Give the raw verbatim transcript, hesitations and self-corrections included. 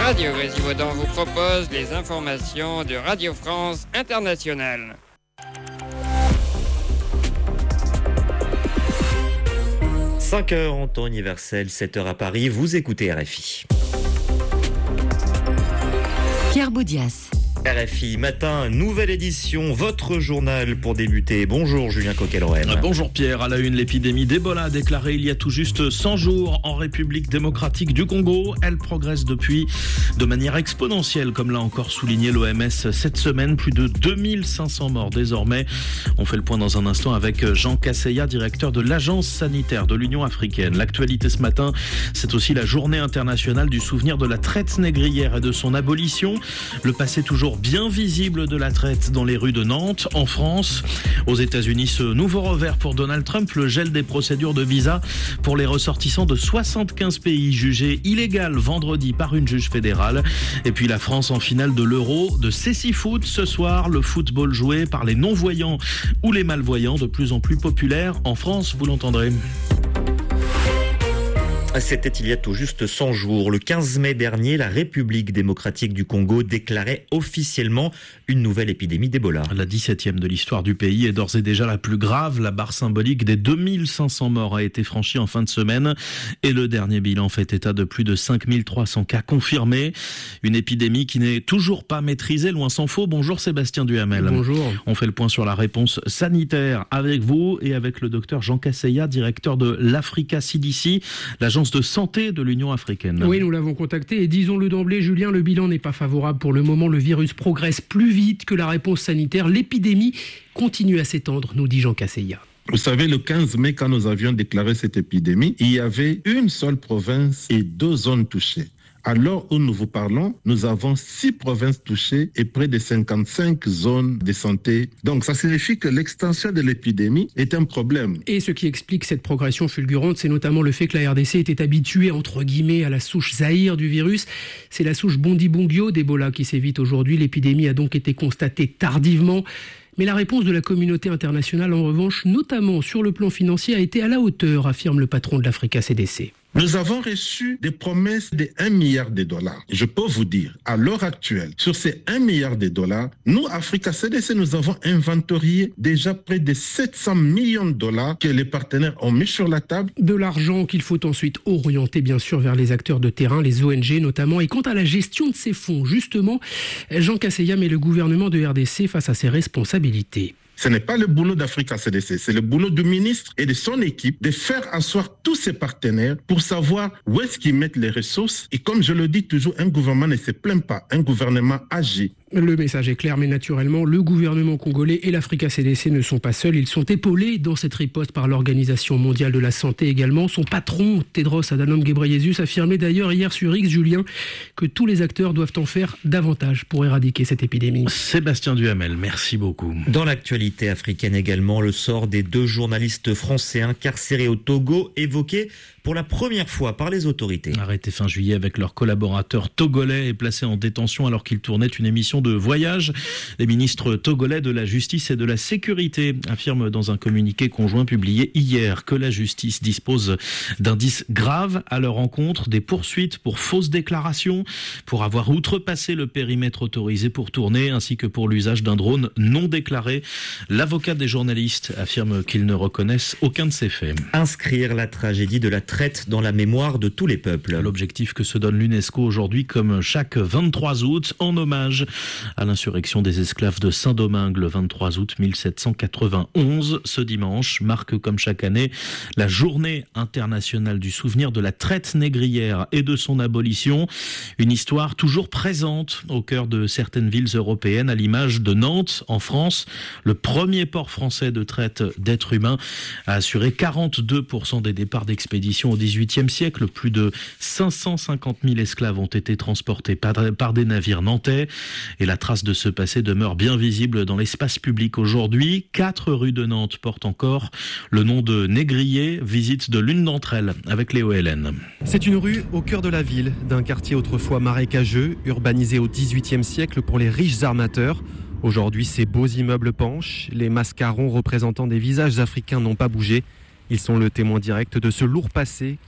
Radio Grésilvaudan vous propose les informations de Radio France Internationale. cinq heures en temps universel, sept heures à Paris, vous écoutez R F I. Pierre Boudias. R F I Matin, nouvelle édition, votre journal pour débuter. Bonjour Julien Coquelren. Bonjour Pierre, à la une, l'épidémie d'Ebola déclarée il y a tout juste cent jours en République démocratique du Congo. Elle progresse depuis de manière exponentielle, comme l'a encore souligné l'O M S cette semaine. Plus de deux mille cinq cents morts désormais. On fait le point dans un instant avec Jean Kaseya, directeur de l'Agence sanitaire de l'Union africaine. L'actualité ce matin, c'est aussi la journée internationale du souvenir de la traite négrière et de son abolition. Le passé toujours bien visible de la traite dans les rues de Nantes, en France. Aux États-Unis, ce nouveau revers pour Donald Trump, le gel des procédures de visa pour les ressortissants de soixante-quinze pays jugés illégales vendredi par une juge fédérale. Et puis la France en finale de l'Euro de Cécifoot ce soir, le football joué par les non-voyants ou les malvoyants, de plus en plus populaire en France, vous l'entendrez. C'était il y a tout juste cent jours. Le quinze mai dernier, la République démocratique du Congo déclarait officiellement une nouvelle épidémie d'Ebola. La dix-septième de l'histoire du pays est d'ores et déjà la plus grave. La barre symbolique des deux mille cinq cents morts a été franchie en fin de semaine. Et le dernier bilan fait état de plus de cinq mille trois cents cas confirmés. Une épidémie qui n'est toujours pas maîtrisée, loin s'en faut. Bonjour Sébastien Duhamel. Bonjour. On fait le point sur la réponse sanitaire avec vous et avec le docteur Jean Kaseya, directeur de l'Africa C D C, l'agence de santé de l'Union africaine. Oui, nous l'avons contacté et disons-le d'emblée, Julien, le bilan n'est pas favorable pour le moment. Le virus progresse plus vite que la réponse sanitaire. L'épidémie continue à s'étendre, nous dit Jean Kaseya. Vous savez, le quinze mai, quand nous avions déclaré cette épidémie, il y avait une seule province et deux zones touchées. À l'heure où nous vous parlons, nous avons six provinces touchées et près de cinquante-cinq zones de santé. Donc ça signifie que l'extension de l'épidémie est un problème. Et ce qui explique cette progression fulgurante, c'est notamment le fait que la R D C était habituée, entre guillemets, à la souche Zaïre du virus. C'est la souche Bundibugyo d'Ebola qui sévit aujourd'hui. L'épidémie a donc été constatée tardivement. Mais la réponse de la communauté internationale, en revanche, notamment sur le plan financier, a été à la hauteur, affirme le patron de l'Africa C D C. Nous avons reçu des promesses de un milliard de dollars. Je peux vous dire, à l'heure actuelle, sur ces un milliard de dollars, nous, Africa C D C, nous avons inventorié déjà près de sept cents millions de dollars que les partenaires ont mis sur la table. De l'argent qu'il faut ensuite orienter, bien sûr, vers les acteurs de terrain, les O N G notamment. Et quant à la gestion de ces fonds, justement, Jean Kaseya met le gouvernement de R D C face à ses responsabilités. Ce n'est pas le boulot d'Africa C D C, c'est le boulot du ministre et de son équipe de faire asseoir tous ses partenaires pour savoir où est-ce qu'ils mettent les ressources. Et comme je le dis toujours, un gouvernement ne se plaint pas, un gouvernement agit. Le message est clair, mais naturellement, le gouvernement congolais et l'Africa C D C ne sont pas seuls. Ils sont épaulés dans cette riposte par l'Organisation mondiale de la santé également. Son patron, Tedros Adhanom Ghebreyesus, affirmait d'ailleurs hier sur X, Julien, que tous les acteurs doivent en faire davantage pour éradiquer cette épidémie. Sébastien Duhamel, merci beaucoup. Dans l'actualité africaine également, le sort des deux journalistes français incarcérés au Togo, évoqué pour la première fois par les autorités. Arrêtés fin juillet avec leurs collaborateurs togolais et placés en détention alors qu'ils tournaient une émission de voyage. Les ministres togolais de la Justice et de la Sécurité affirment dans un communiqué conjoint publié hier que la justice dispose d'indices graves à leur encontre, des poursuites pour fausses déclarations, pour avoir outrepassé le périmètre autorisé pour tourner, ainsi que pour l'usage d'un drone non déclaré. L'avocat des journalistes affirme qu'ils ne reconnaissent aucun de ces faits. Inscrire la tragédie de la traite dans la mémoire de tous les peuples. L'objectif que se donne l'UNESCO aujourd'hui, comme chaque vingt-trois août, en hommage à l'insurrection des esclaves de Saint-Domingue le vingt-trois août mille sept cent quatre-vingt-onze. Ce dimanche marque, comme chaque année, la journée internationale du souvenir de la traite négrière et de son abolition. Une histoire toujours présente au cœur de certaines villes européennes, à l'image de Nantes, en France. Le premier port français de traite d'êtres humains a assuré quarante-deux pour cent des départs d'expédition au dix-huitième siècle. Plus de cinq cent cinquante mille esclaves ont été transportés par, par des navires nantais. Et la trace de ce passé demeure bien visible dans l'espace public aujourd'hui. Quatre rues de Nantes portent encore le nom de Négrier. Visite de l'une d'entre elles avec Léo Hélène. C'est une rue au cœur de la ville, d'un quartier autrefois marécageux, urbanisé au dix-huitième siècle pour les riches armateurs. Aujourd'hui, ces beaux immeubles penchent. Les mascarons représentant des visages africains n'ont pas bougé. Ils sont le témoin direct de ce lourd passé